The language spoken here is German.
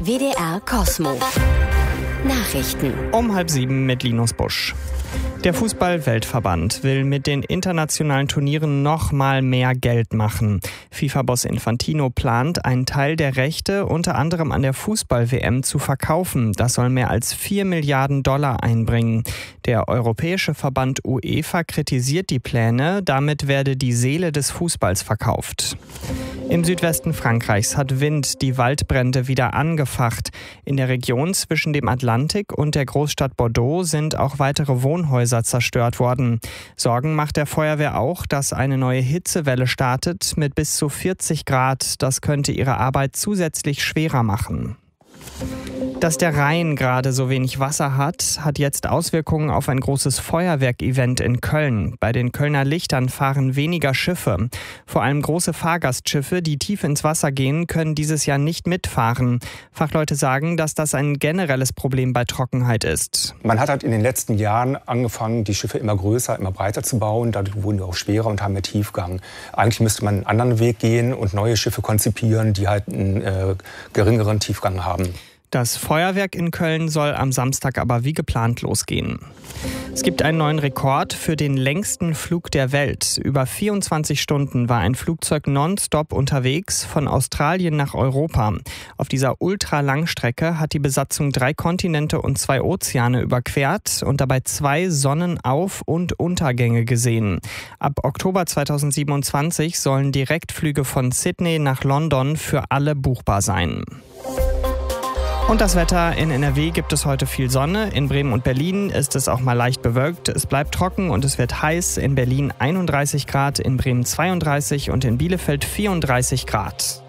WDR Kosmo. Nachrichten. Um 6:30 mit Linus Busch. Der Fußball-Weltverband will mit den internationalen Turnieren noch mal mehr Geld machen. FIFA-Boss Infantino plant, einen Teil der Rechte unter anderem an der Fußball-WM zu verkaufen. Das soll mehr als $4 Milliarden einbringen. Der europäische Verband UEFA kritisiert die Pläne. Damit werde die Seele des Fußballs verkauft. Im Südwesten Frankreichs hat Wind die Waldbrände wieder angefacht. In der Region zwischen dem Atlantik und der Großstadt Bordeaux sind auch weitere Wohnhäuser zerstört worden. Sorgen macht der Feuerwehr auch, dass eine neue Hitzewelle startet mit bis zu 40 Grad. Das könnte ihre Arbeit zusätzlich schwerer machen. Dass der Rhein gerade so wenig Wasser hat, hat jetzt Auswirkungen auf ein großes Feuerwerk-Event in Köln. Bei den Kölner Lichtern fahren weniger Schiffe. Vor allem große Fahrgastschiffe, die tief ins Wasser gehen, können dieses Jahr nicht mitfahren. Fachleute sagen, dass das ein generelles Problem bei Trockenheit ist. Man hat halt in den letzten Jahren angefangen, die Schiffe immer größer, immer breiter zu bauen. Dadurch wurden die auch schwerer und haben mehr Tiefgang. Eigentlich müsste man einen anderen Weg gehen und neue Schiffe konzipieren, die halt einen geringeren Tiefgang haben. Das Feuerwerk in Köln soll am Samstag aber wie geplant losgehen. Es gibt einen neuen Rekord für den längsten Flug der Welt. Über 24 Stunden war ein Flugzeug nonstop unterwegs von Australien nach Europa. Auf dieser Ultralangstrecke hat die Besatzung 3 Kontinente und 2 Ozeane überquert und dabei 2 Sonnenauf- und Untergänge gesehen. Ab Oktober 2027 sollen Direktflüge von Sydney nach London für alle buchbar sein. Und das Wetter: in NRW gibt es heute viel Sonne. In Bremen und Berlin ist es auch mal leicht bewölkt. Es bleibt trocken und es wird heiß. In Berlin 31 Grad, in Bremen 32 und in Bielefeld 34 Grad.